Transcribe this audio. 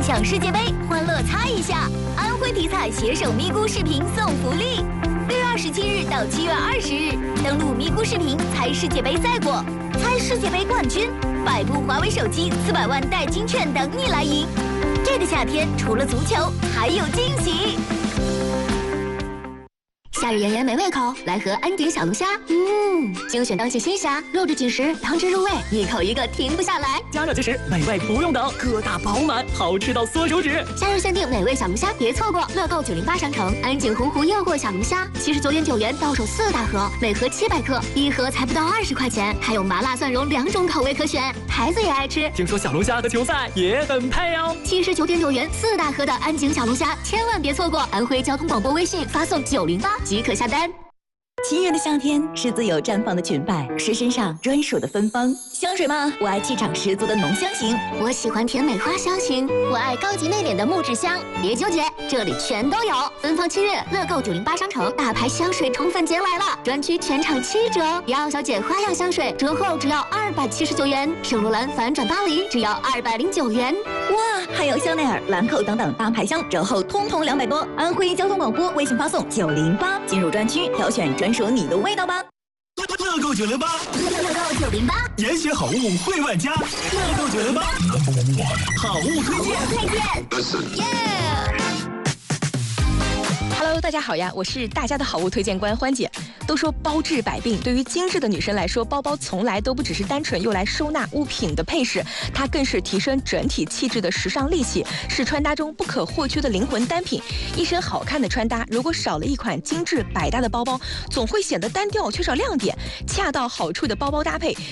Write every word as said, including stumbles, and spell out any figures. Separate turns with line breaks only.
享世界杯，欢乐猜一下。安徽体彩携手咪咕视频送福利，六月二十七日到七月二十日，登录咪咕视频猜世界杯赛果，猜世界杯冠军，百部华为手机四百万代金券等你来赢。这个夏天除了足球，还有惊喜。夏日炎炎没胃口，来盒安鼎小龙虾。嗯，精选当季新虾，肉质紧实，汤汁入味，一口一个停不下来。
加热即食，美味不用等，个大饱满，好吃到缩手指。
夏日限定美味小龙虾，别错过！乐购九零八商城，安鼎洪湖诱惑小龙虾，七十九点九元到手四大盒，每盒七百克，一盒才不到二十块钱，还有麻辣蒜蓉两种口味可选，孩子也爱吃。
听说小龙虾和球赛也很配哦。
七十九点九元四大盒的安鼎小龙虾，千万别错过！安徽交通广播微信发送九零八。即可下单。
七月的夏天是自由绽放的裙摆，是身上专属的芬芳。香水吗？我爱气场十足的浓香型，
我喜欢甜美花香型，我爱高级内敛的木质香。别纠结，这里全都有。芬芳七月，乐购九零八商城大牌香水宠粉节来了，专区全场七折。迪奥小姐花样香水折后只要二百七十九元，圣罗兰反转巴黎只要二百零九元。
哇，还有香奈儿、兰蔻等等大牌香折后通通两百多。安徽交通广播微信发送九零八，进入专区挑选专属你的味道吧。
乐购九零八，
乐购九零八，
严选好物惠万家。乐购九零八，好物推荐。
推荐。耶。
Hello， 大家好呀，我是大家的好物推荐官欢姐。都说包治百病，对于精致的女生来说，包包从来都不只是单纯用来收纳物品的配饰，它更是提升整体气质的时尚利器，是穿搭中不可或缺的灵魂单品。一身好看的穿搭，如果少了一款精致百搭的包包，总会显得单调，缺少亮点。恰到好处的包包搭配